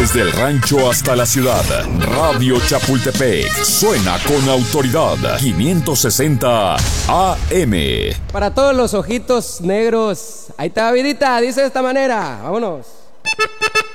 Desde el rancho hasta la ciudad, Radio Chapultepec suena con autoridad. 560 AM. Para todos los ojitos negros, ahí está, vidita, dice de esta manera. Vámonos.